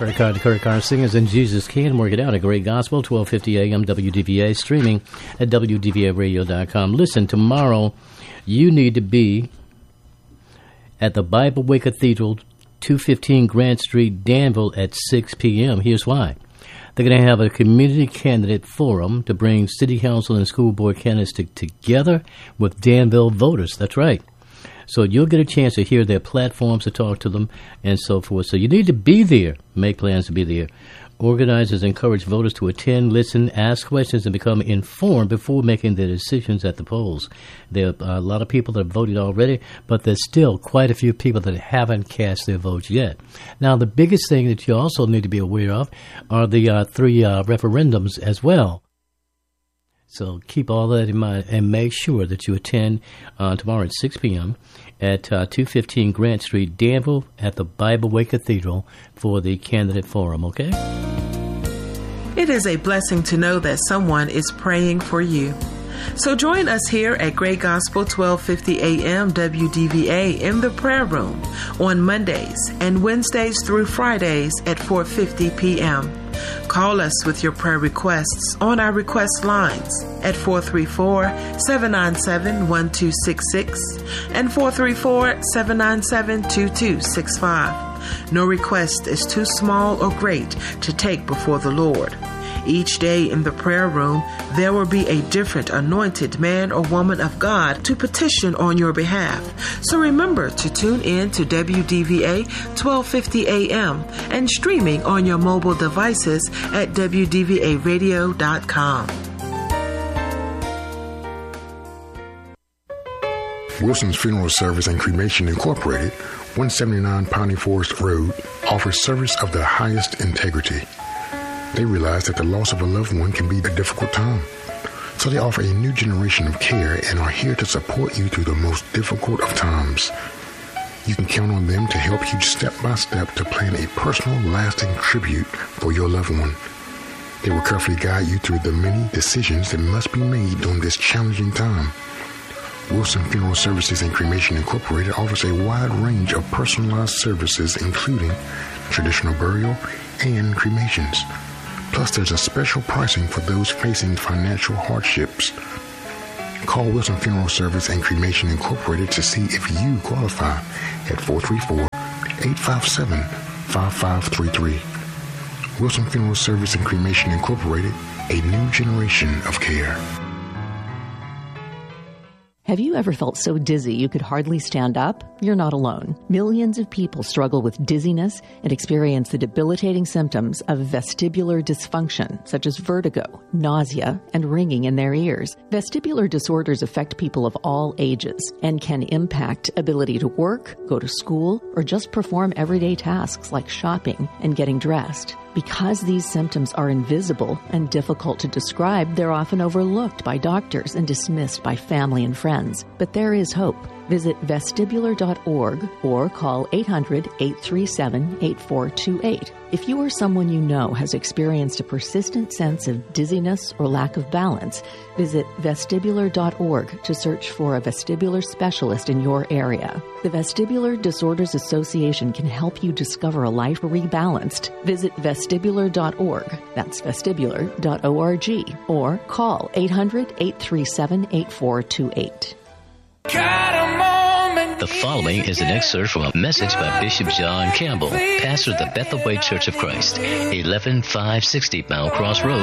Kurt Carr Singers and Jesus Can Work It Out. A great gospel, 1250 a.m. WDVA, streaming at WDVAradio.com. Listen, tomorrow you need to be at the Bible Way Cathedral, 215 Grant Street, Danville at 6 p.m. Here's why. They're going to have a community candidate forum to bring city council and school board candidates together with Danville voters. That's right. So you'll get a chance to hear their platforms, to talk to them, and so forth. So you need to be there. Make plans to be there. Organizers encourage voters to attend, listen, ask questions, and become informed before making their decisions at the polls. There are a lot of people that have voted already, but there's still quite a few people that haven't cast their votes yet. Now, the biggest thing that you also need to be aware of are the 3 referendums as well. So keep all that in mind and make sure that you attend tomorrow at 6 p.m. at 215 Grant Street, Danville, at the Bible Way Cathedral for the candidate forum, okay? It is a blessing to know that someone is praying for you. So join us here at Great Gospel 1250 AM WDVA in the prayer room on Mondays and Wednesdays through Fridays at 4:50 p.m. Call us with your prayer requests on our request lines at 434-797-1266 and 434-797-2265. No request is too small or great to take before the Lord. Each day in the prayer room, there will be a different anointed man or woman of God to petition on your behalf. So remember to tune in to WDVA 1250 AM and streaming on your mobile devices at WDVAradio.com. Wilson's Funeral Service and Cremation Incorporated, 179 Piney Forest Road, offers service of the highest integrity. They realize that the loss of a loved one can be a difficult time. So they offer a new generation of care and are here to support you through the most difficult of times. You can count on them to help you step by step to plan a personal, lasting tribute for your loved one. They will carefully guide you through the many decisions that must be made during this challenging time. Wilson Funeral Services and Cremation Incorporated offers a wide range of personalized services, including traditional burial and cremations. Plus, there's a special pricing for those facing financial hardships. Call Wilson Funeral Service and Cremation Incorporated to see if you qualify at 434-857-5533. Wilson Funeral Service and Cremation Incorporated, a new generation of care. Have you ever felt so dizzy you could hardly stand up? You're not alone. Millions of people struggle with dizziness and experience the debilitating symptoms of vestibular dysfunction, such as vertigo, nausea, and ringing in their ears. Vestibular disorders affect people of all ages and can impact ability to work, go to school, or just perform everyday tasks like shopping and getting dressed. Because these symptoms are invisible and difficult to describe, they're often overlooked by doctors and dismissed by family and friends. But there is hope. Visit vestibular.org or call 800-837-8428. If you or someone you know has experienced a persistent sense of dizziness or lack of balance, visit vestibular.org to search for a vestibular specialist in your area. The Vestibular Disorders Association can help you discover a life rebalanced. Visit vestibular.org. That's vestibular.org. Or call 800-837-8428. The following is an excerpt from a message by Bishop John Campbell, pastor of the Bethel Way Church of Christ, 11560 Mount Cross Road,